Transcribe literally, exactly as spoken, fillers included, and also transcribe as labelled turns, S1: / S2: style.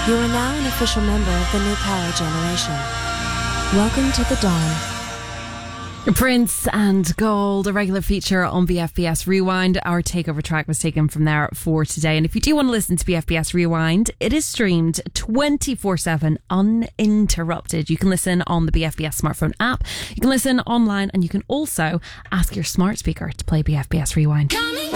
S1: You are now an official member of the new power generation. Welcome to the dawn.
S2: Prince and Gold, a regular feature on B F B S Rewind. Our takeover track was taken from there for today. And if you do want to listen to B F B S Rewind, it is streamed twenty-four seven uninterrupted. You can listen on the B F B S smartphone app. You can listen online, and you can also ask your smart speaker to play B F B S Rewind.